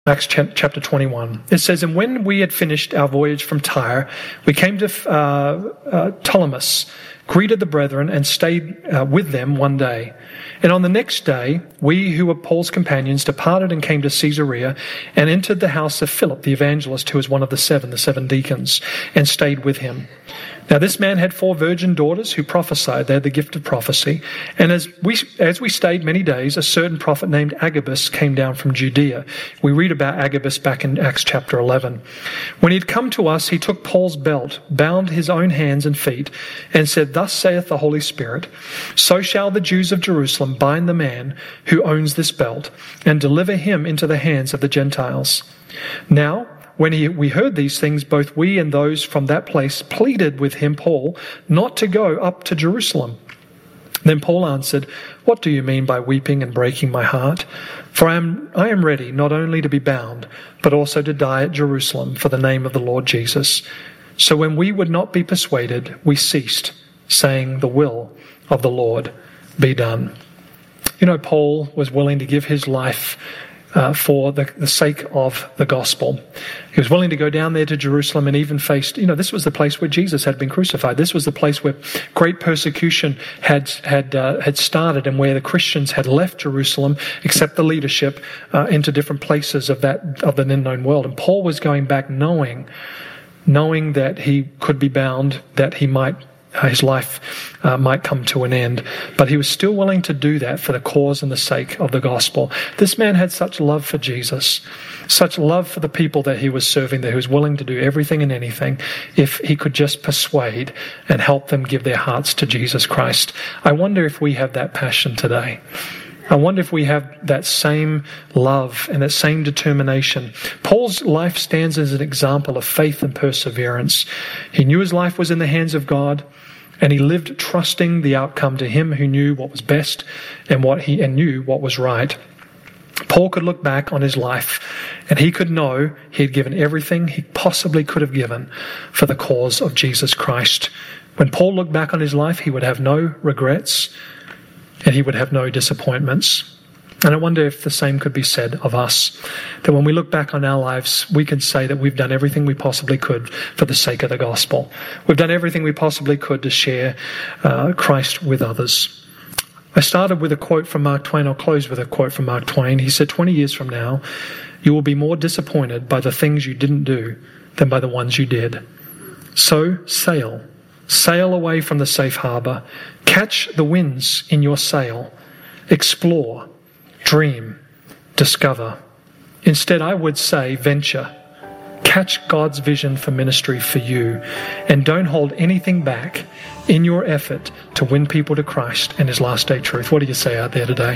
Acts chapter 21. It says, "And when we had finished our voyage from Tyre, we came to Ptolemais, greeted the brethren, and stayed with them one day. And on the next day, we who were Paul's companions departed and came to Caesarea and entered the house of Philip the evangelist, who was one of the seven deacons, and stayed with him. Now this man had 4 virgin daughters who prophesied. They had the gift of prophecy. And as we stayed many days, a certain prophet named Agabus came down from Judea." We read about Agabus back in Acts chapter 11. "When he had come to us, he took Paul's belt, bound his own hands and feet, and said, 'Thus saith the Holy Spirit, so shall the Jews of Jerusalem bind the man who owns this belt, and deliver him into the hands of the Gentiles.' Now, when we heard these things, both we and those from that place pleaded with him, Paul, not to go up to Jerusalem. Then Paul answered, 'What do you mean by weeping and breaking my heart? For I am ready not only to be bound, but also to die at Jerusalem for the name of the Lord Jesus.' So when we would not be persuaded, we ceased, saying, 'The will of the Lord be done.'" You know, Paul was willing to give his life for the sake of the gospel. He was willing to go down there to Jerusalem and even faced, this was the place where Jesus had been crucified. This was the place where great persecution had started, and where the Christians had left Jerusalem, except the leadership, into different places of the unknown world. And Paul was going back knowing that he could be bound, that his life might come to an end. But he was still willing to do that for the cause and the sake of the gospel. This man had such love for Jesus, such love for the people that he was serving, that he was willing to do everything and anything if he could just persuade and help them give their hearts to Jesus Christ. I wonder if we have that passion today. I wonder if we have that same love and that same determination. Paul's life stands as an example of faith and perseverance. He knew his life was in the hands of God, and he lived trusting the outcome to him who knew what was best and knew what was right. Paul could look back on his life, and he could know he had given everything he possibly could have given for the cause of Jesus Christ. When Paul looked back on his life, he would have no regrets, and he would have no disappointments. And I wonder if the same could be said of us, that when we look back on our lives, we can say that we've done everything we possibly could for the sake of the gospel. We've done everything we possibly could to share Christ with others. I started with a quote from Mark Twain. I'll close with a quote from Mark Twain. He said, 20 years from now, you will be more disappointed by the things you didn't do than by the ones you did. So sail. Sail away from the safe harbor. Catch the winds in your sail. Explore. Dream, discover. Instead, I would say venture. Catch God's vision for ministry for you, and don't hold anything back in your effort to win people to Christ and His last day truth. What do you say out there today?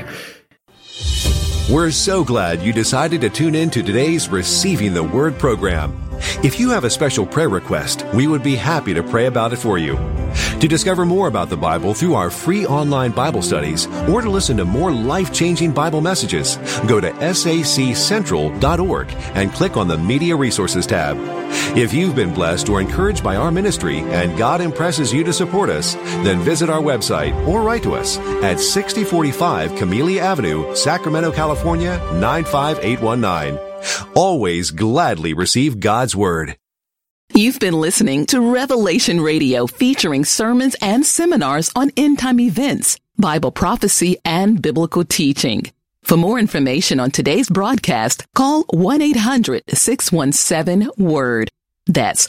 We're so glad you decided to tune in to today's Receiving the Word program. If you have a special prayer request, we would be happy to pray about it for you. To discover more about the Bible through our free online Bible studies, or to listen to more life-changing Bible messages, go to saccentral.org and click on the Media Resources tab. If you've been blessed or encouraged by our ministry and God impresses you to support us, then visit our website or write to us at 6045 Camellia Avenue, Sacramento, California, 95819. Always gladly receive God's Word. You've been listening to Revelation Radio, featuring sermons and seminars on end-time events, Bible prophecy, and biblical teaching. For more information on today's broadcast, call 1-800-617-WORD. That's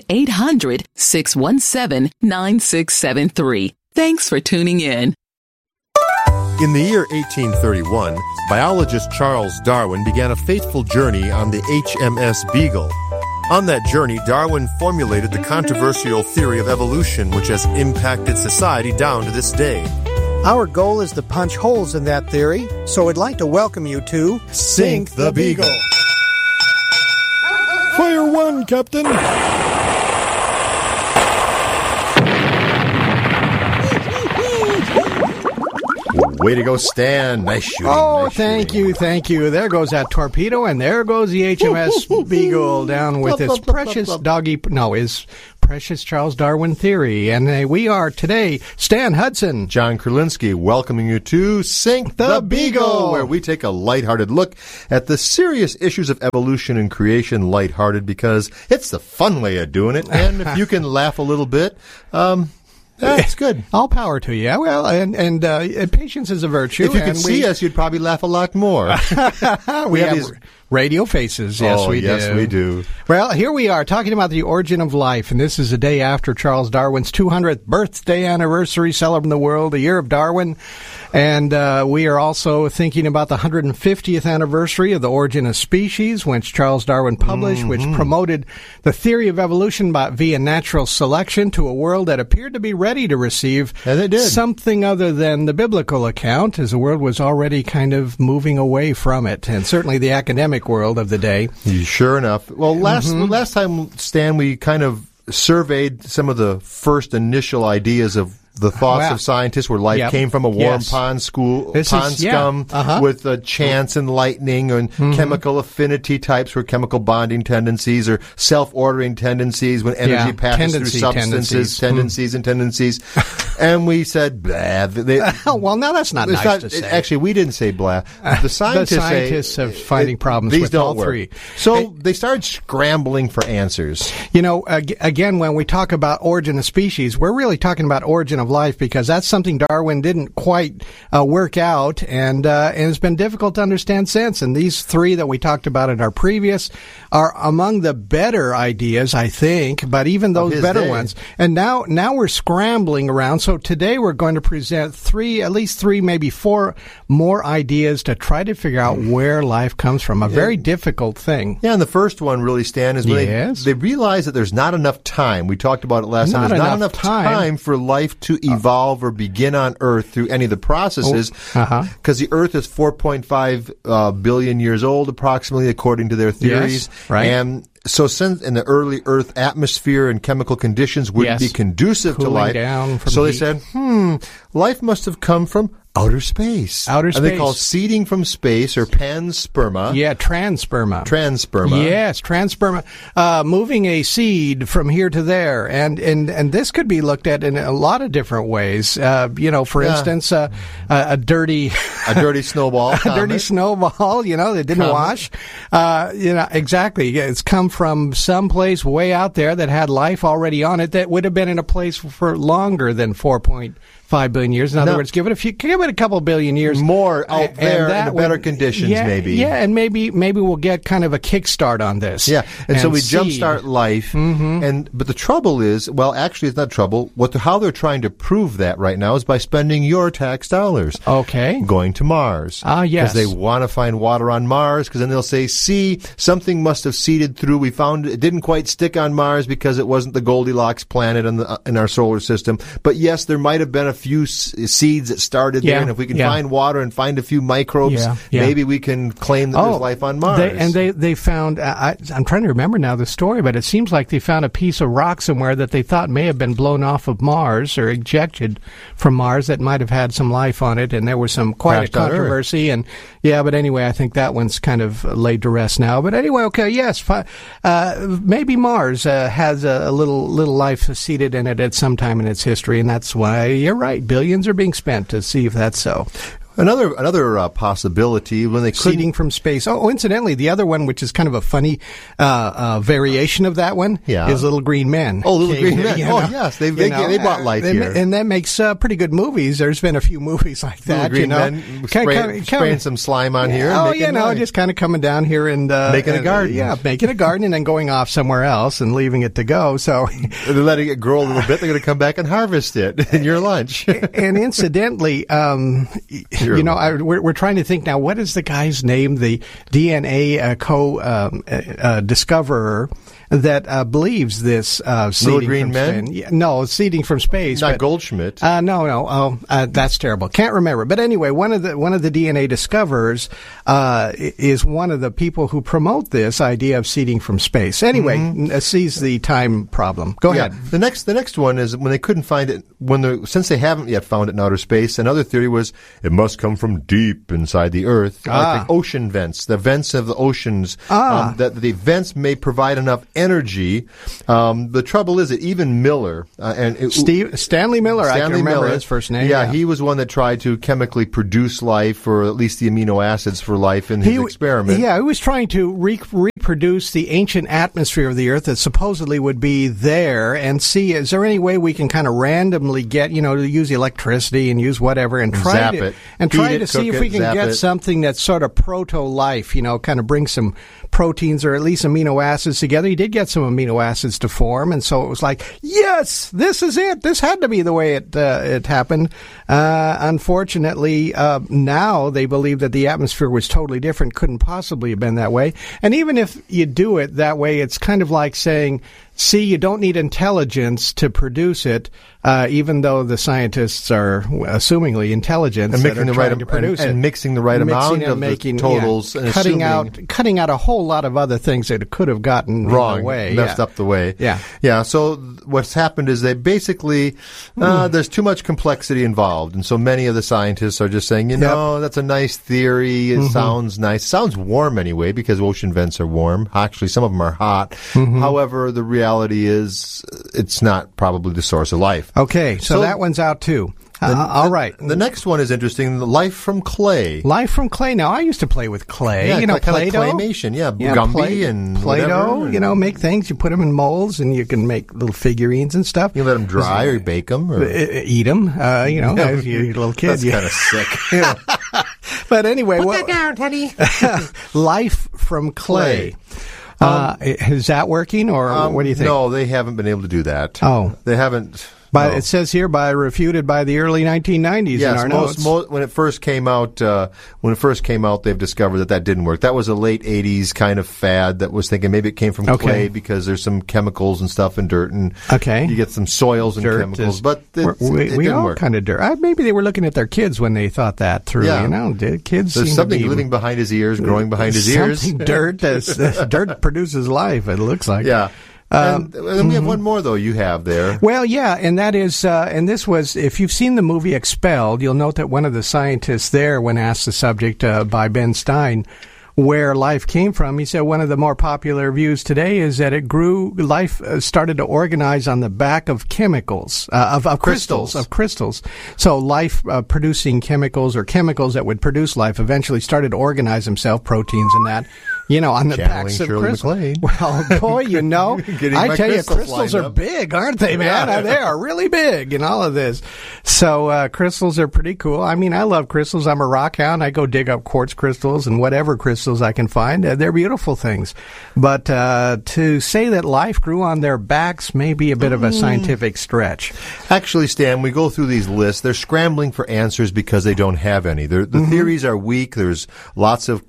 1-800-617-9673. Thanks for tuning in. In the year 1831, biologist Charles Darwin began a fateful journey on the HMS Beagle. On that journey, Darwin formulated the controversial theory of evolution, which has impacted society down to this day. Our goal is to punch holes in that theory, so I'd like to welcome you to Sink the Beagle. Fire one, Captain. Way to go, Stan. Nice shooting. Oh, nice thank shooting. you, thank you. There goes that torpedo, and there goes the HMS Beagle down with its precious precious Charles Darwin theory. And we are today Stan Hudson, John Kurlinski, welcoming you to Sink the Beagle, where we take a lighthearted look at the serious issues of evolution and creation, lighthearted because it's the fun way of doing it. And if you can laugh a little bit, that's good. All power to you. Well, and patience is a virtue. If you could see us, you'd probably laugh a lot more. we have these radio faces. Yes, we do. Yes, we do. Well, here we are talking about the origin of life, and this is the day after Charles Darwin's 200th birthday anniversary, celebrating the world, the year of Darwin. And we are also thinking about the 150th anniversary of The Origin of Species, which Charles Darwin published, which promoted the theory of evolution via natural selection to a world that appeared to be ready to receive something other than the biblical account, as the world was already kind of moving away from it, and certainly the academic world of the day. Sure enough. Well, last time, Stan, we kind of surveyed some of the first initial ideas of the thoughts of scientists where life came from a warm pond scum with chance and lightning and chemical affinity types where chemical bonding tendencies or self-ordering tendencies when energy passes through substances, tendencies. And we said, blah. Well, now that's not nice to say. Actually, we didn't say blah. The scientists are finding problems with all three. So they started scrambling for answers. You know, again, when we talk about origin of species, we're really talking about origin of life because that's something Darwin didn't quite work out, and it's been difficult to understand since. And these three that we talked about in our previous are among the better ideas, I think, but even those better ones. And now we're scrambling around. So today we're going to present at least three, maybe four more ideas to try to figure out where life comes from. A very difficult thing. Yeah, and the first one really, Stan, is when they realize that there's not enough time. We talked about it last time. There's not enough time for life to evolve or begin on Earth through any of the processes, because the Earth is 4.5 billion years old, approximately, according to their theories. Yes, right. And so since in the early Earth atmosphere and chemical conditions wouldn't be conducive to life, so they said, life must have come from outer space. And they call seeding from space, or pansperma. Yeah, transperma. Yes, transperma. Moving a seed from here to there. And this could be looked at in a lot of different ways. For instance, a dirty snowball. A dirty snowball, that didn't wash. Exactly. It's come from some place way out there that had life already on it that would have been in a place for longer than 4.5 billion years. In other words, give it a couple billion years more out there in better conditions, maybe. Yeah, and maybe we'll get kind of a kickstart on this. Yeah, and so we jumpstart life. But the trouble is, well, actually, it's not trouble. How they're trying to prove that right now is by spending your tax dollars. Okay, going to Mars. Yes, because they want to find water on Mars. Because then they'll say, "See, something must have seeded through. We found it didn't quite stick on Mars because it wasn't the Goldilocks planet in our solar system. But yes, there might have been a few seeds that started there, and if we can find water and find a few microbes, maybe we can claim that there's life on Mars." They found, I'm trying to remember now the story, but it seems like they found a piece of rock somewhere that they thought may have been blown off of Mars or ejected from Mars that might have had some life on it, and there was quite a controversy. And but anyway, I think that one's kind of laid to rest now. But anyway, okay, yes, maybe Mars has a little life seeded in it at some time in its history, and that's why you're right. Billions are being spent to see if that's so. Another possibility when they seeding from space. Oh, incidentally, the other one, which is kind of a funny variation of that one, is Little Green Men. Oh, Little Green Men. Yes, they brought life here, and that makes pretty good movies. There's been a few movies like that. Little Green Men spraying some slime on here. Just kind of coming down here and making a garden. Yeah, making a garden and then going off somewhere else and leaving it to go. So they're letting it grow a little bit. They're going to come back and harvest it in your lunch. And incidentally, we're trying to think now, what is the guy's name, the DNA discoverer that believes this seeding Green Men? No, seeding from space. Not Goldschmidt. No. That's terrible. Can't remember. But anyway, one of the DNA discoverers is one of the people who promote this idea of seeding from space. Anyway, sees the time problem. Go ahead. The next one is when they couldn't find it, since they haven't yet found it in outer space, another theory was it must must come from deep inside the earth, like the ocean vents, the vents of the oceans, that the vents may provide enough energy. The trouble is that even Miller, Stanley Miller, I can remember his first name. Yeah, he was one that tried to chemically produce life, or at least the amino acids for life in his experiment. Yeah, he was trying to reproduce the ancient atmosphere of the earth that supposedly would be there, and see, is there any way we can kind of randomly get, to use electricity and use whatever and try to see if we can get something that's sort of proto-life, kind of bring some proteins or at least amino acids together. He did get some amino acids to form, and so it was like, yes, this is it. This had to be the way it happened. Unfortunately, now they believe that the atmosphere was totally different, couldn't possibly have been that way. And even if you do it that way, it's kind of like saying, see, you don't need intelligence to produce it, even though the scientists are assumingly intelligent and mixing the right amount of the totals, and cutting out a whole lot of other things that it could have gotten wrong, way, messed up the way. Yeah. So what's happened is they basically there's too much complexity involved, and so many of the scientists are just saying, that's a nice theory. It sounds nice. It sounds warm anyway, because ocean vents are warm. Actually, some of them are hot. However, the reality is it's not probably the source of life. Okay, so that one's out too. All right. The next one is interesting. Life from clay. Life from clay. Now, I used to play with clay. Yeah, Play-Doh. Kind of claymation. Yeah, Gumby and Play-Doh. whatever. Make things. You put them in molds, and you can make little figurines and stuff. You let them dry, or you bake them, or eat them. If you're a little kid. That's kind of sick. But anyway, put that down, Teddy. Life from clay. Is that working, or what do you think? No, they haven't been able to do that. Oh, they haven't. But it says here refuted by the early 1990s in our notes. When it first came out, they've discovered that didn't work. That was a late 80s kind of fad that was thinking maybe it came from clay because there's some chemicals and stuff in dirt, and you get some soils and chemicals. But it didn't work. Kind of dirt. Maybe they were looking at their kids when they thought that through. Yeah. Kids. There's something living behind his ears, growing behind his ears. Dirt. Dirt produces life. It looks like. Yeah. And we have one more, though, you have there. Well, yeah, and that is, and this was, if you've seen the movie Expelled, you'll note that one of the scientists there, when asked the subject by Ben Stein, where life came from, he said one of the more popular views today is that life started to organize on the back of chemicals, of crystals. So life producing chemicals, or chemicals that would produce life, eventually started to organize themselves, proteins and that, on the backs of crystals. Well, boy, I tell you, crystals are big, aren't they, man? Yeah. They are really big in all of this. So crystals are pretty cool. I mean, I love crystals. I'm a rock hound. I go dig up quartz crystals and whatever crystals I can find. They're beautiful things. But to say that life grew on their backs may be a bit of a scientific stretch. Actually, Stan, we go through these lists. They're scrambling for answers because they don't have any. The theories are weak. There's lots of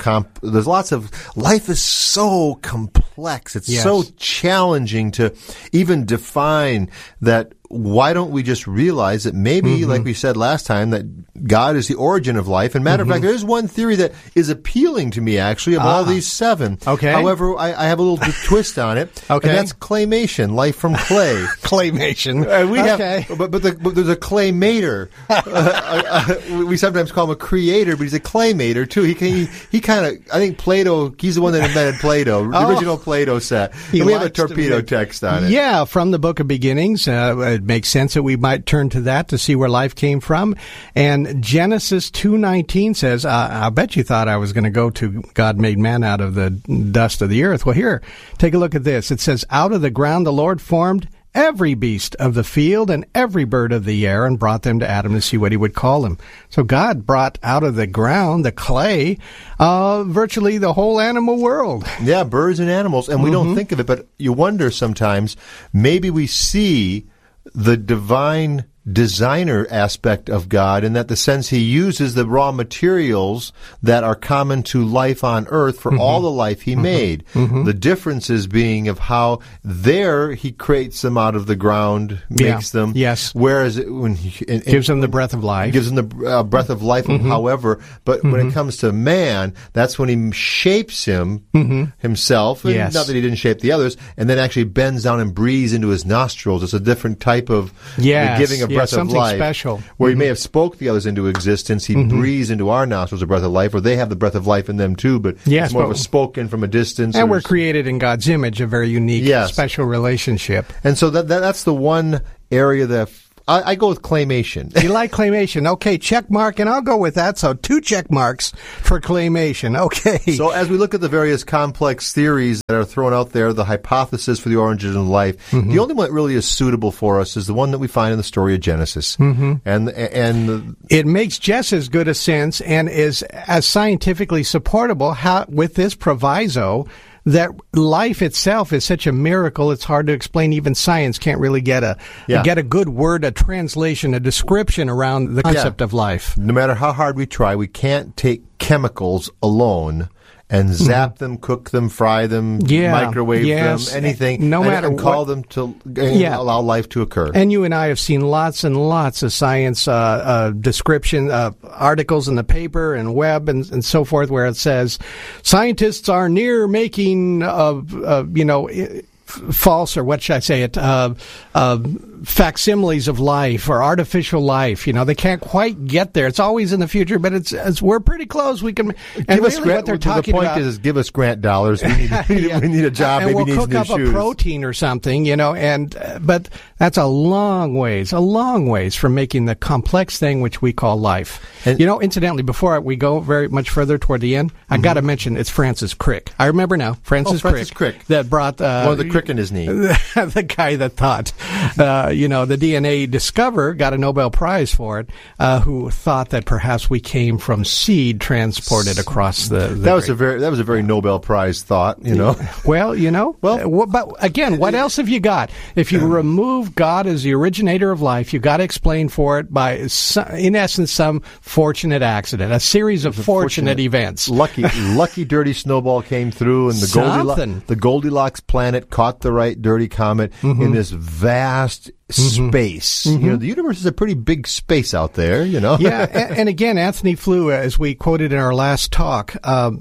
life is so complex. It's so challenging to even define that. Why don't we just realize that maybe, like we said last time, that God is the origin of life? And matter of fact, there's one theory that is appealing to me, actually, of all these 7. Okay. However, I have a little twist on it. Okay. And that's claymation, life from clay. Claymation. But there's a claymator. We sometimes call him a creator, but he's a claymator, too. He kind of, I think Plato, he's the one that invented Plato, the original Plato set. And we have a torpedo text on it. Yeah, from the Book of Beginnings. It makes sense that we might turn to that to see where life came from. And Genesis 2:19 says, I bet you thought I was going to go to God made man out of the dust of the earth. Well, here, take a look at this. It says, out of the ground the Lord formed every beast of the field and every bird of the air, and brought them to Adam to see what he would call them. So God brought out of the ground, the clay, virtually the whole animal world. Yeah, birds and animals. And we don't think of it, but you wonder sometimes, maybe we see the divine designer aspect of God, in that the sense he uses the raw materials that are common to life on earth for all the life he made. The differences being of how there he creates them out of the ground, makes them. Yes. Whereas when he gives them the breath of life. Gives them the breath of life, however. But when it comes to man, that's when he shapes him himself. And not that he didn't shape the others, and then actually bends down and breathes into his nostrils. It's a different type of the giving of breath of something life. Special. Where he may have spoke the others into existence, he breathes into our nostrils a breath of life, or they have the breath of life in them too, but it's more of a spoken from a distance. And we're created in God's image, a very unique, special relationship. And so that's the one area that I go with claymation. You like claymation. Okay, check mark, and I'll go with that. So 2 check marks for claymation. Okay. So as we look at the various complex theories that are thrown out there, the hypothesis for the origin of life, the only one that really is suitable for us is the one that we find in the story of Genesis. And it makes just as good a sense and is as scientifically supportable with this proviso that life itself is such a miracle, it's hard to explain. Even science can't really get a good word, a translation, a description around the concept of life. No matter how hard we try, we can't take chemicals alone and zap them, cook them, fry them, microwave them, anything, no matter and call them to allow life to occur. And you and I have seen lots and lots of science description articles in the paper and web and so forth, where it says scientists are near making false, or what should I say it, facsimiles of life or artificial life. They can't quite get there. It's always in the future, but it's we're pretty close. We can. And really what they're talking about, the point is give us grant dollars. We need a job. And maybe we'll needs cook new up shoes. a protein or something, but that's a long ways from making the complex thing which we call life. And, incidentally, before we go very much further toward the end, I got to mention it's Francis Crick. I remember now, Francis Crick that brought the crick in his knee. The guy that thought, the DNA discoverer got a Nobel Prize for it, who thought that perhaps we came from seed transported across the that was a very Nobel Prize thought, Well, but again, what else have you got? If you remove God as the originator of life, you got to explain for it by, in essence, some fortunate accident, a series of fortunate events. Lucky dirty snowball came through, and the Goldilocks planet caught the right dirty comet in this vast space. The universe is a pretty big space out there, Yeah, and again, Anthony Flew, as we quoted in our last talk,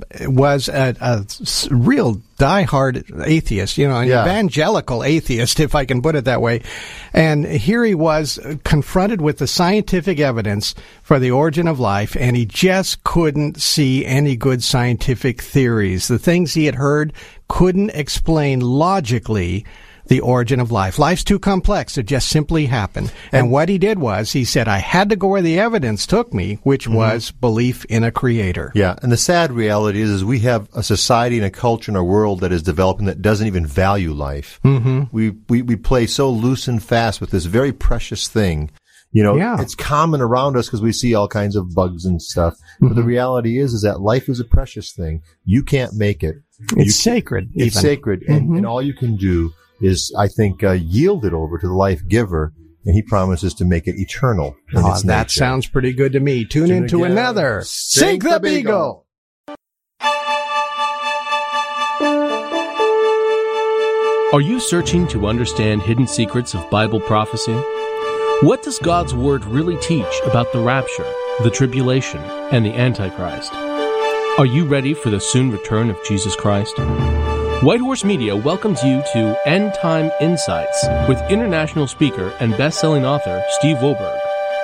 was a real diehard atheist, an evangelical atheist, if I can put it that way. And here he was confronted with the scientific evidence for the origin of life, and he just couldn't see any good scientific theories. The things he had heard couldn't explain logically the origin of life. Life's too complex. It just simply happened. And what he did was, he said, I had to go where the evidence took me, which was belief in a creator. Yeah, and the sad reality is we have a society and a culture in our world that is developing that doesn't even value life. We play so loose and fast with this very precious thing. It's common around us because we see all kinds of bugs and stuff. But the reality is that life is a precious thing. You can't make it. It's sacred. It's sacred. And all you can do is, I think, yield it over to the life giver, and he promises to make it eternal. That sounds pretty good to me. Tune into another Sink the Beagle. Are you searching to understand hidden secrets of Bible prophecy? What does God's Word really teach about the rapture, the tribulation, and the Antichrist? Are you ready for the soon return of Jesus Christ? White Horse Media welcomes you to End Time Insights with international speaker and best-selling author Steve Wohlberg.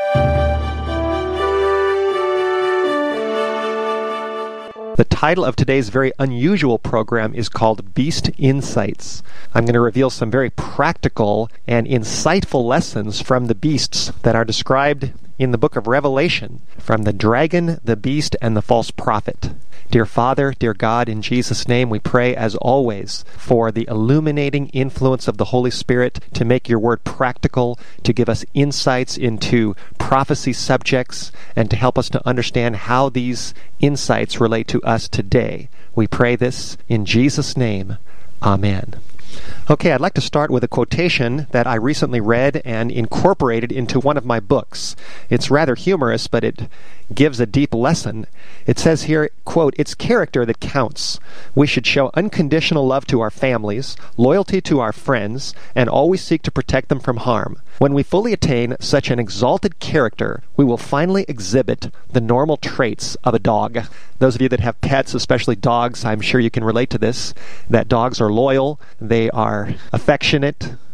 The title of today's very unusual program is called Beast Insights. I'm going to reveal some very practical and insightful lessons from the beasts that are described in the book of Revelation, from the dragon, the beast, and the false prophet. Dear Father, dear God, in Jesus' name we pray, as always, for the illuminating influence of the Holy Spirit to make your word practical, to give us insights into prophecy subjects, and to help us to understand how these insights relate to us today. We pray this in Jesus' name. Amen. Okay, I'd like to start with a quotation that I recently read and incorporated into one of my books. It's rather humorous, but it gives a deep lesson. It says here, quote, "It's character that counts. We should show unconditional love to our families, loyalty to our friends, and always seek to protect them from harm. When we fully attain such an exalted character, we will finally exhibit the normal traits of a dog." Those of you that have pets, especially dogs, I'm sure you can relate to this, that dogs are loyal, they are affectionate,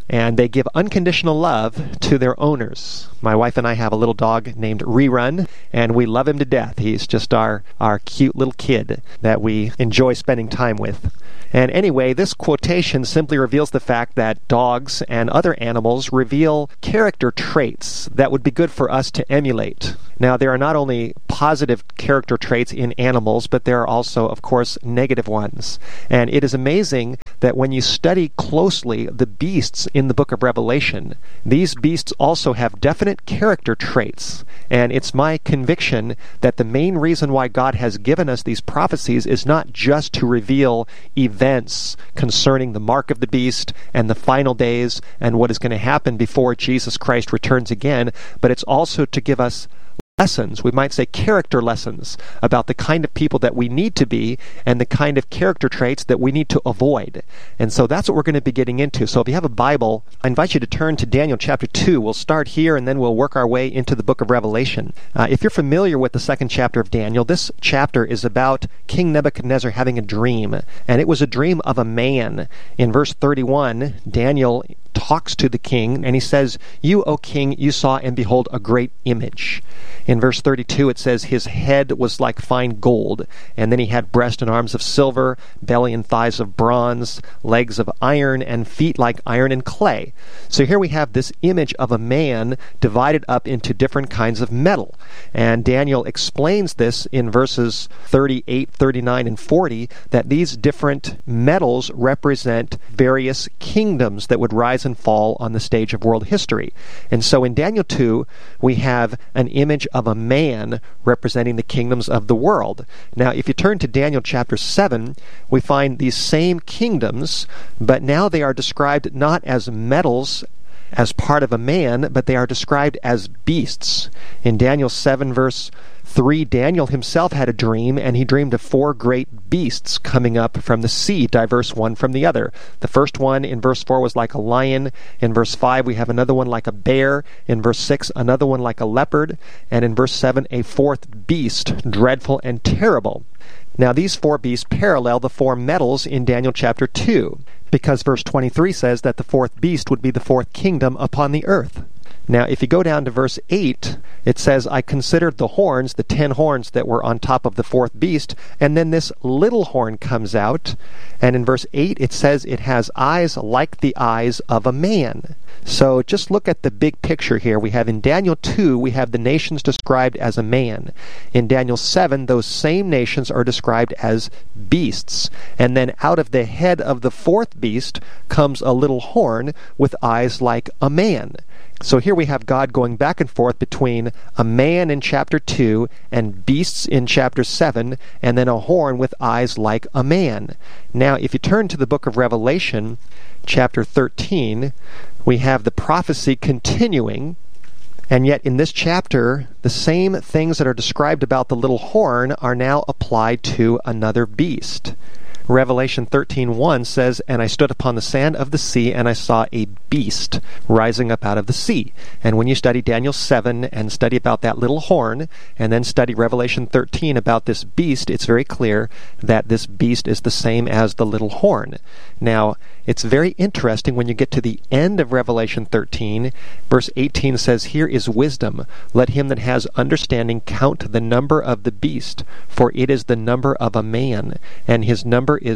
and they give unconditional love to their owners. My wife and I have a little dog named Rerun, and we love him to death. He's just our cute little kid that we enjoy spending time with. And anyway, this quotation simply reveals the fact that dogs and other animals reveal character traits that would be good for us to emulate. Now, there are not only positive character traits in animals, but there are also, of course, negative ones. And it is amazing that when you study closely the beasts in the book of Revelation, these beasts also have definite character traits. And it's my conviction that the main reason why God has given us these prophecies is not just to reveal events concerning the mark of the beast and the final days and what is going to happen before Jesus Christ returns again, but it's also to give us lessons, we might say character lessons, about the kind of people that we need to be and the kind of character traits that we need to avoid. And so that's what we're going to be getting into. So if you have a Bible, I invite you to turn to Daniel chapter 2. We'll start here and then we'll work our way into the book of Revelation. If you're familiar with the second chapter of Daniel, this chapter is about King Nebuchadnezzar having a dream. And it was a dream of a man. In verse 31, Daniel talks to the king, and he says, "You, O king, you saw and behold a great image." In verse 32, it says, "His head was like fine gold, and then he had breast and arms of silver, belly and thighs of bronze, legs of iron, and feet like iron and clay." So here we have this image of a man divided up into different kinds of metal. And Daniel explains this in verses 38, 39, and 40, that these different metals represent various kingdoms that would rise and fall on the stage of world history. And so in Daniel 2, we have an image of a man representing the kingdoms of the world. Now, if you turn to Daniel chapter 7, we find these same kingdoms, but now they are described not as metals as part of a man, but they are described as beasts. In Daniel 7, verse 3, Daniel himself had a dream, and he dreamed of 4 great beasts coming up from the sea, diverse one from the other. The first one in verse 4 was like a lion. In verse 5, we have another one like a bear. In verse 6, another one like a leopard. And in verse 7, a 4th beast, dreadful and terrible. Now, these 4 beasts parallel the 4 metals in Daniel chapter 2, because verse 23 says that the 4th beast would be the 4th kingdom upon the earth. Now, if you go down to verse 8, it says, "I considered the horns, the 10 horns that were on top of the 4th beast, and then this little horn comes out." And in verse 8, it says it has eyes like the eyes of a man. So just look at the big picture here. We have in Daniel 2, we have the nations described as a man. In Daniel 7, those same nations are described as beasts. And then out of the head of the 4th beast comes a little horn with eyes like a man. So here we have God going back and forth between a man in chapter 2 and beasts in chapter 7, and then a horn with eyes like a man. Now, if you turn to the book of Revelation, chapter 13, we have the prophecy continuing, and yet in this chapter, the same things that are described about the little horn are now applied to another beast. Revelation 13:1 says, "And I stood upon the sand of the sea, and I saw a beast rising up out of the sea." And when you study Daniel 7 and study about that little horn, and then study Revelation 13 about this beast, it's very clear that this beast is the same as the little horn. Now, it's very interesting when you get to the end of Revelation 13, verse 18 says, "Here is wisdom. Let him that has understanding count the number of the beast, for it is the number of a man, and his number is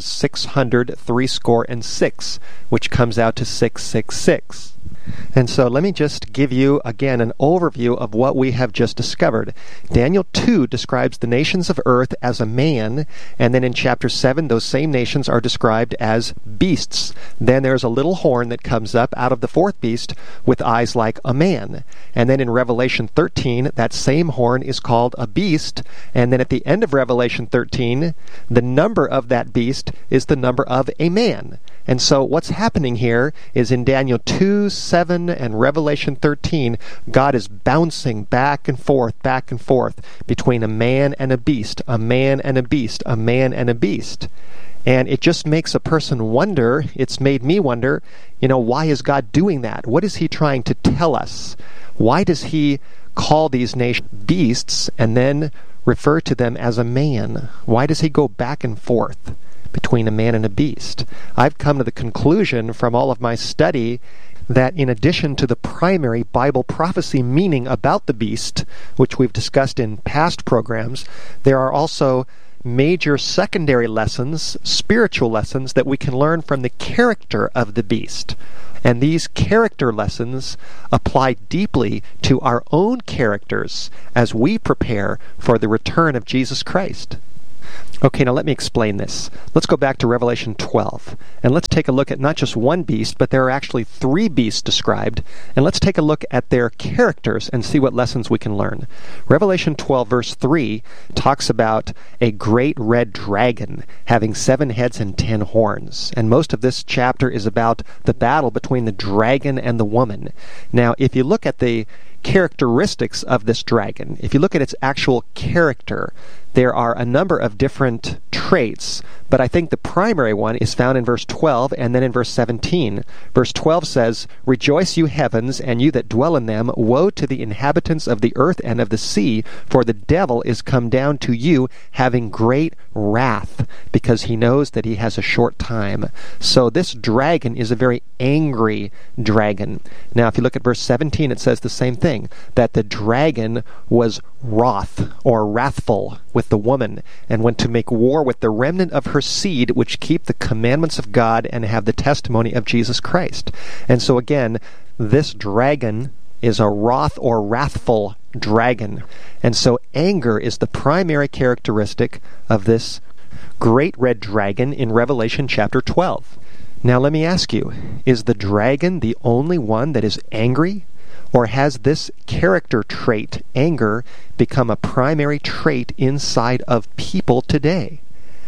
666, which comes out to 666. And so let me just give you again an overview of what we have just discovered. Daniel 2 describes the nations of earth as a man, and then in chapter 7 those same nations are described as beasts. Then there's a little horn that comes up out of the 4th beast with eyes like a man. And then in Revelation 13 that same horn is called a beast, and then at the end of Revelation 13 the number of that beast is the number of a man. And so what's happening here is in Daniel 2, 7, and Revelation 13, God is bouncing back and forth between a man and a beast, a man and a beast, a man and a beast. And it just makes a person wonder, it's made me wonder, why is God doing that? What is he trying to tell us? Why does he call these nations beasts and then refer to them as a man? Why does he go back and forth between a man and a beast? I've come to the conclusion from all of my study that in addition to the primary Bible prophecy meaning about the beast, which we've discussed in past programs, there are also major secondary lessons, spiritual lessons, that we can learn from the character of the beast. And these character lessons apply deeply to our own characters as we prepare for the return of Jesus Christ. Okay, now let me explain this. Let's go back to Revelation 12, and let's take a look at not just one beast, but there are actually 3 beasts described, and let's take a look at their characters and see what lessons we can learn. Revelation 12, verse 3, talks about a great red dragon having 7 heads and 10 horns, and most of this chapter is about the battle between the dragon and the woman. Now, if you look at the characteristics of this dragon, if you look at its actual character, there are a number of different traits, but I think the primary one is found in verse 12 and then in verse 17. Verse 12 says, "Rejoice, you heavens, and you that dwell in them. Woe to the inhabitants of the earth and of the sea, for the devil is come down to you, having great wrath, because he knows that he has a short time." So this dragon is a very angry dragon. Now, if you look at verse 17, it says the same thing, that the dragon was wroth or wrathful with the woman, and went to make war with the remnant of her seed, which keep the commandments of God and have the testimony of Jesus Christ. And so again, this dragon is a wroth or wrathful dragon. And so anger is the primary characteristic of this great red dragon in Revelation chapter 12. Now let me ask you, is the dragon the only one that is angry? Or has this character trait, anger, become a primary trait inside of people today?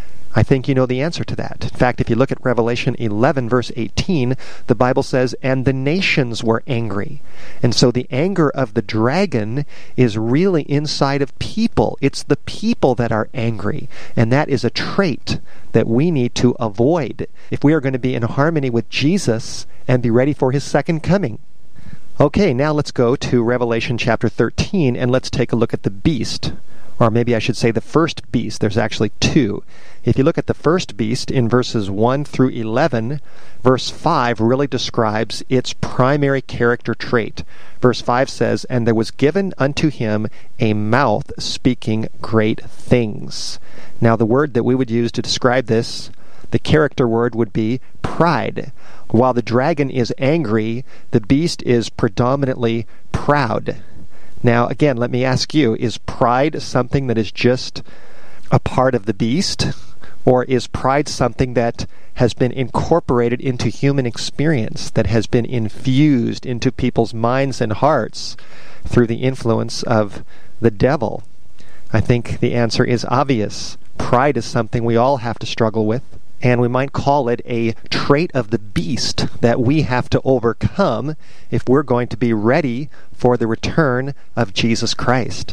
I think you know the answer to that. In fact, if you look at Revelation 11, verse 18, the Bible says, "And the nations were angry." And so the anger of the dragon is really inside of people. It's the people that are angry. And that is a trait that we need to avoid if we are going to be in harmony with Jesus and be ready for his second coming. Okay, now let's go to Revelation chapter 13, and let's take a look at the beast. Or maybe I should say the first beast. There's actually 2. If you look at the first beast in verses 1 through 11, verse 5 really describes its primary character trait. Verse 5 says, "And there was given unto him a mouth speaking great things." Now the word that we would use to describe this, the character word, would be pride. While the dragon is angry, the beast is predominantly proud. Now, again, let me ask you, is pride something that is just a part of the beast? Or is pride something that has been incorporated into human experience, that has been infused into people's minds and hearts through the influence of the devil? I think the answer is obvious. Pride is something we all have to struggle with. And we might call it a trait of the beast that we have to overcome if we're going to be ready for the return of Jesus Christ.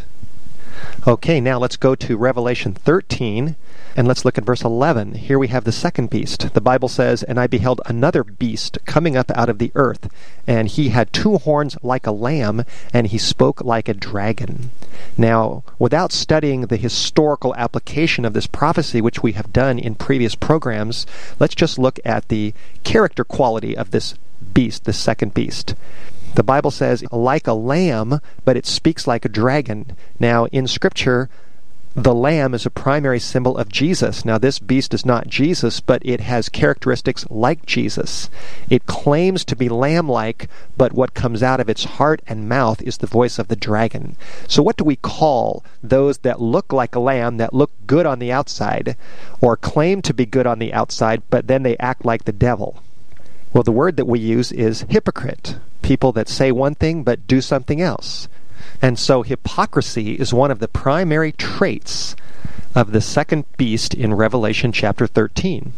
Okay, now let's go to Revelation 13, and let's look at verse 11. Here we have the second beast. The Bible says, "And I beheld another beast coming up out of the earth, and he had 2 horns like a lamb, and he spoke like a dragon." Now, without studying the historical application of this prophecy, which we have done in previous programs, let's just look at the character quality of this beast, this second beast. The Bible says, like a lamb, but it speaks like a dragon. Now, in Scripture, the lamb is a primary symbol of Jesus. Now, this beast is not Jesus, but it has characteristics like Jesus. It claims to be lamb-like, but what comes out of its heart and mouth is the voice of the dragon. So what do we call those that look like a lamb, that look good on the outside, or claim to be good on the outside, but then they act like the devil? Well, the word that we use is hypocrite. People that say one thing but do something else. And so hypocrisy is one of the primary traits of the second beast in Revelation chapter 13.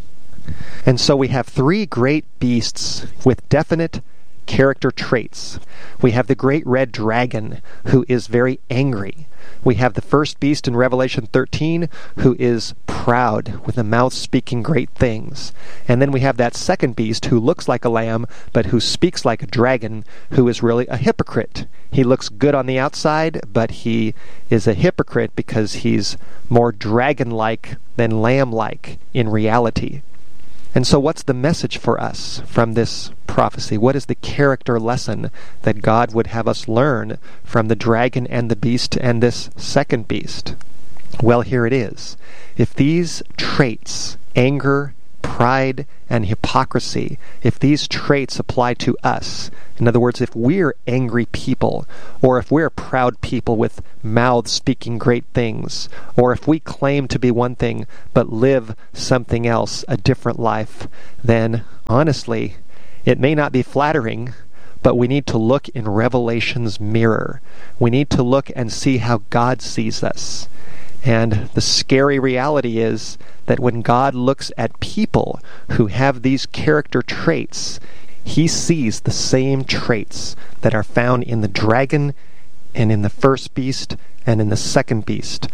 And so we have 3 great beasts with definite character traits. We have the great red dragon, who is very angry. We have the first beast in Revelation 13, who is proud, with a mouth speaking great things. And then we have that second beast, who looks like a lamb, but who speaks like a dragon, who is really a hypocrite. He looks good on the outside, but he is a hypocrite because he's more dragon-like than lamb-like in reality. And so what's the message for us from this prophecy? What is the character lesson that God would have us learn from the dragon and the beast and this second beast? Well, here it is. If these traits, anger, pride, and hypocrisy, if these traits apply to us, in other words, if we're angry people, or if we're proud people with mouths speaking great things, or if we claim to be one thing but live something else, a different life, then honestly, it may not be flattering, but we need to look in Revelation's mirror. We need to look and see how God sees us. And the scary reality is that when God looks at people who have these character traits, He sees the same traits that are found in the dragon and in the first beast and in the second beast.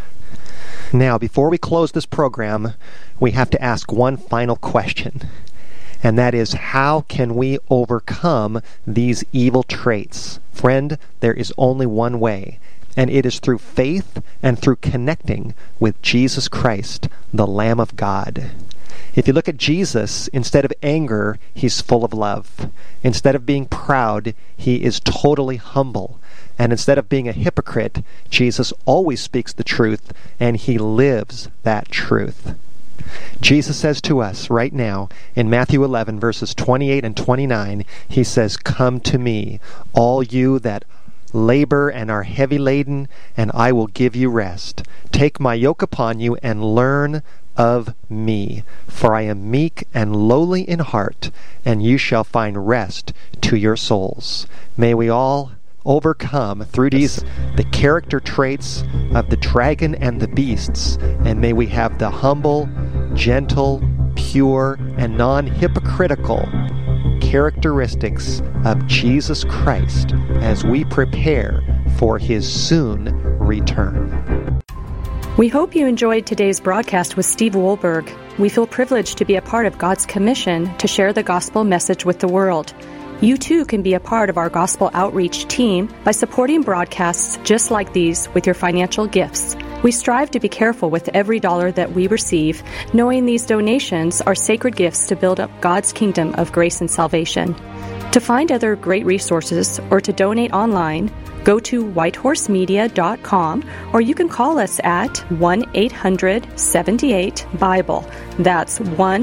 Now, before we close this program, we have to ask one final question. And that is, how can we overcome these evil traits? Friend, there is only one way. And it is through faith and through connecting with Jesus Christ, the Lamb of God. If you look at Jesus, instead of anger, He's full of love. Instead of being proud, He is totally humble. And instead of being a hypocrite, Jesus always speaks the truth, and He lives that truth. Jesus says to us right now in Matthew 11, verses 28 and 29, He says, "Come to me, all you that labor and are heavy laden, and I will give you rest. Take my yoke upon you and learn of me, for I am meek and lowly in heart, and you shall find rest to your souls." May we all overcome through these the character traits of the dragon and the beasts, and may we have the humble, gentle, pure, and non-hypocritical characteristics of Jesus Christ as we prepare for His soon return. We hope you enjoyed today's broadcast with Steve Wohlberg. We feel privileged to be a part of God's commission to share the gospel message with the world. You too can be a part of our gospel outreach team by supporting broadcasts just like these with your financial gifts. We strive to be careful with every dollar that we receive, knowing these donations are sacred gifts to build up God's kingdom of grace and salvation. To find other great resources or to donate online, go to whitehorsemedia.com, or you can call us at 1-800-78-BIBLE. That's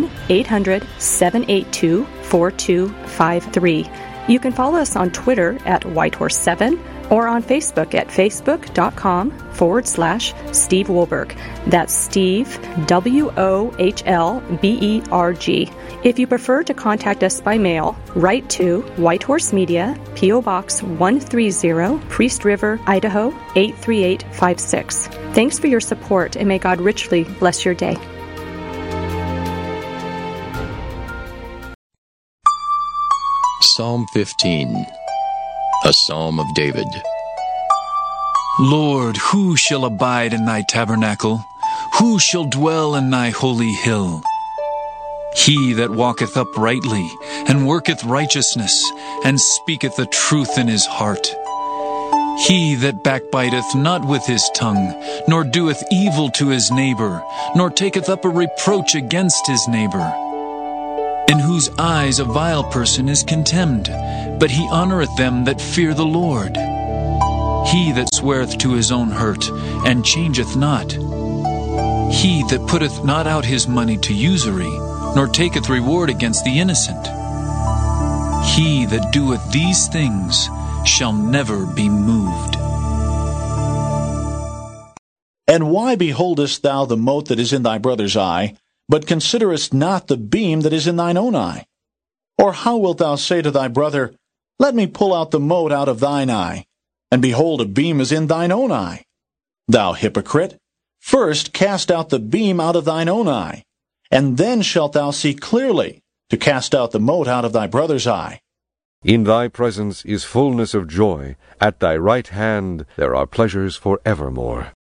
1-800-782-4253. You can follow us on Twitter at Whitehorse7 or on Facebook at facebook.com/Steve Wohlberg. That's Steve, WOHLBERG. If you prefer to contact us by mail, write to White Horse Media, P.O. Box 130, Priest River, Idaho 83856. Thanks for your support, and may God richly bless your day. Psalm 15, a Psalm of David. Lord, who shall abide in thy tabernacle? Who shall dwell in thy holy hill? He that walketh uprightly, and worketh righteousness, and speaketh the truth in his heart. He that backbiteth not with his tongue, nor doeth evil to his neighbor, nor taketh up a reproach against his neighbor. In whose eyes a vile person is contemned, but he honoureth them that fear the Lord. He that sweareth to his own hurt, and changeth not. He that putteth not out his money to usury, nor taketh reward against the innocent. He that doeth these things shall never be moved. And why beholdest thou the mote that is in thy brother's eye, but considerest not the beam that is in thine own eye? Or how wilt thou say to thy brother, Let me pull out the mote out of thine eye, and behold, a beam is in thine own eye? Thou hypocrite, first cast out the beam out of thine own eye, and then shalt thou see clearly to cast out the mote out of thy brother's eye. In thy presence is fullness of joy. At thy right hand there are pleasures forevermore.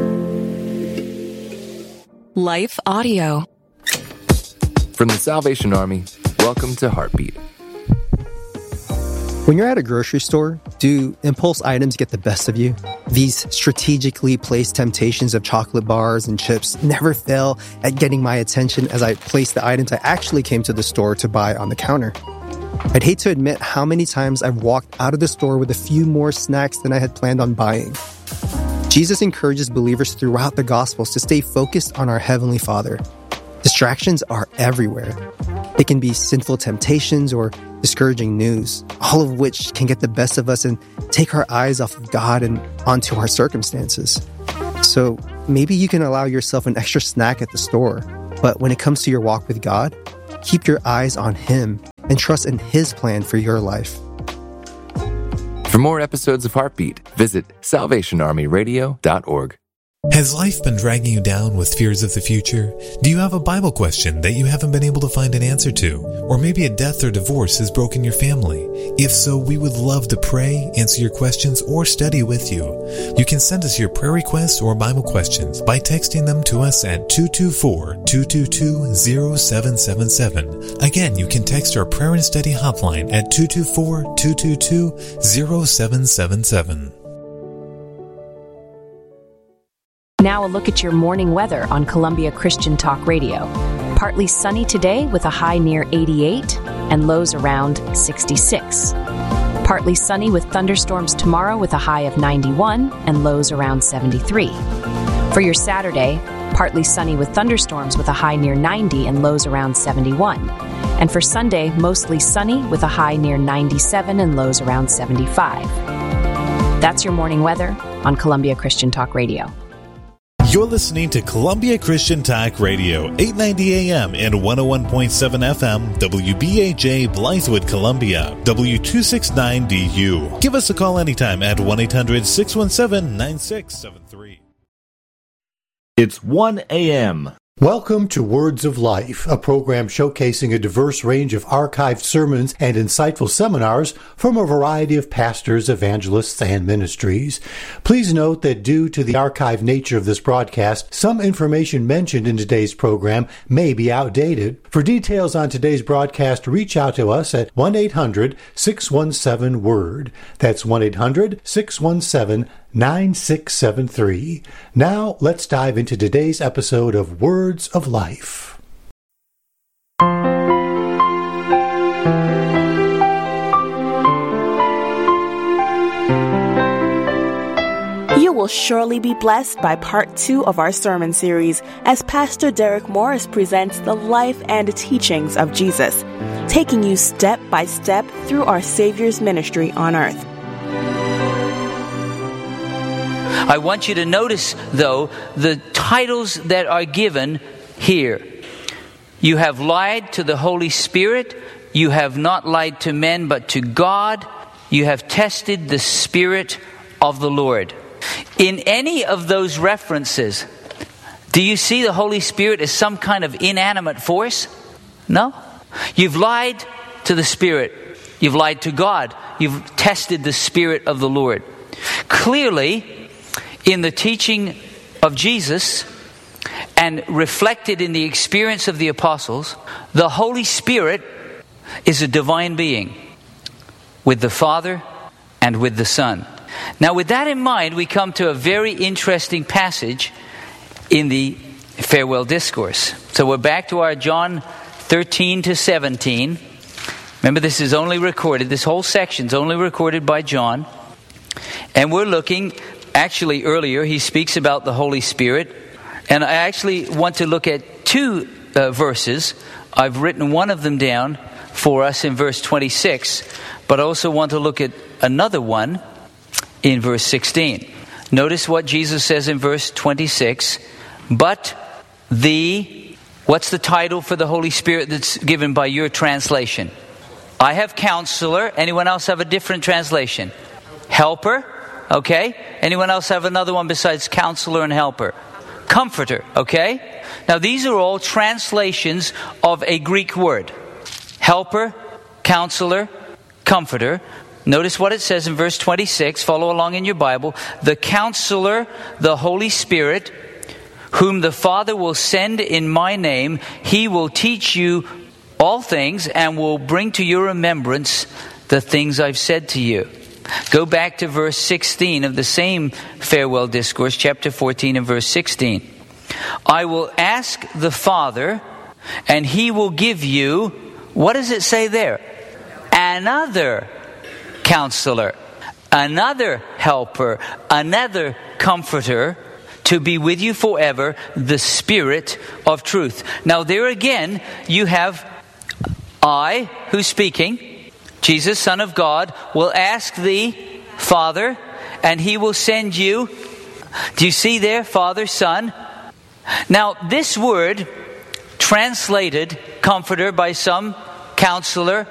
Life Audio. From the Salvation Army, welcome to Heartbeat. When you're at a grocery store, Do impulse items get the best of you? These strategically placed temptations of chocolate bars and chips never fail at getting my attention as I place the items I actually came to the store to buy on the counter. I'd hate to admit how many times I've walked out of the store with a few more snacks than I had planned on buying. Jesus encourages believers throughout the Gospels to stay focused on our Heavenly Father. Distractions are everywhere. It can be sinful temptations or discouraging news, all of which can get the best of us and take our eyes off of God and onto our circumstances. So maybe you can allow yourself an extra snack at the store, but when it comes to your walk with God, keep your eyes on Him and trust in His plan for your life. For more episodes of Heartbeat, visit salvationarmyradio.org. Has life been dragging you down with fears of the future? Do you have a Bible question that you haven't been able to find an answer to? Or maybe a death or divorce has broken your family? If so, we would love to pray, answer your questions, or study with you. You can send us your prayer requests or Bible questions by texting them to us at 224-222-0777. Again, you can text our prayer and study hotline at 224-222-0777. Now a look at your morning weather on Columbia Christian Talk Radio. Partly sunny today with a high near 88 and lows around 66. Partly sunny with thunderstorms tomorrow with a high of 91 and lows around 73. For your Saturday, partly sunny with thunderstorms with a high near 90 and lows around 71. And for Sunday, mostly sunny with a high near 97 and lows around 75. That's your morning weather on Columbia Christian Talk Radio. You're listening to Columbia Christian Talk Radio, 890 AM and 101.7 FM, WBAJ Blythewood, Columbia, W269DU. Give us a call anytime at 1-800-617-9673. It's 1 a.m. Welcome to Words of Life, a program showcasing a diverse range of archived sermons and insightful seminars from a variety of pastors, evangelists, and ministries. Please note that due to the archived nature of this broadcast, some information mentioned in today's program may be outdated. For details on today's broadcast, reach out to us at 1-800-617-WORD. That's 1-800-617-9673. Now, let's dive into today's episode of Words of Life. You will surely be blessed by part 2 of our sermon series as Pastor Derek Morris presents the life and teachings of Jesus, taking you step by step through our Savior's ministry on earth. I want you to notice, though, the titles that are given here. You have lied to the Holy Spirit. You have not lied to men, but to God. You have tested the Spirit of the Lord. In any of those references, do you see the Holy Spirit as some kind of inanimate force? No. You've lied to the Spirit. You've lied to God. You've tested the Spirit of the Lord. Clearly, in the teaching of Jesus and reflected in the experience of the apostles, the Holy Spirit is a divine being with the Father and with the Son. Now, with that in mind, we come to a very interesting passage in the farewell discourse. So we're back to our John 13 to 17. Remember, this is only recorded, this whole section's only recorded by John. And we're looking, actually earlier, he speaks about the Holy Spirit. And I actually want to look at two verses. I've written one of them down for us in verse 26, but I also want to look at another one in verse 16. Notice what Jesus says in verse 26. But what's the title for the Holy Spirit that's given by your translation? I have Counselor. Anyone else have a different translation? Helper. Okay. Anyone else have another one besides Counselor and Helper? Comforter. Okay. Now these are all translations of a Greek word. Helper, Counselor, Comforter. Notice what it says in verse 26. Follow along in your Bible. The Counselor, the Holy Spirit, whom the Father will send in my name, he will teach you all things and will bring to your remembrance the things I've said to you. Go back to verse 16 of the same farewell discourse, chapter 14 and verse 16. I will ask the Father, and He will give you, what does it say there? Another counselor, another helper, another comforter, to be with you forever, the Spirit of truth. Now there again, you have I, who's speaking, Jesus, Son of God, will ask the Father, and He will send you. Do you see there, Father, Son? Now this word, translated comforter by some, counselor,